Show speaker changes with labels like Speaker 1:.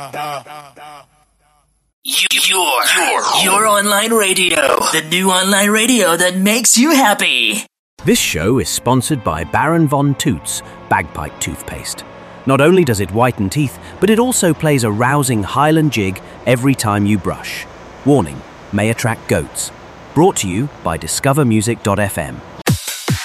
Speaker 1: Your online radio. The new online radio that makes you happy.
Speaker 2: This show is sponsored by Baron Von Toots Bagpipe Toothpaste. Not only does it whiten teeth, but it also plays a rousing Highland jig every time you brush. Warning, may attract goats. Brought to you by discovermusic.fm.